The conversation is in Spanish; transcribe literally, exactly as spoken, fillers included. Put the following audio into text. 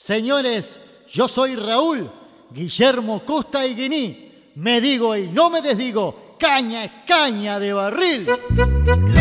Señores, yo soy Raúl Guillermo Costa Higuiní. Me digo y no me desdigo, caña es caña de barril.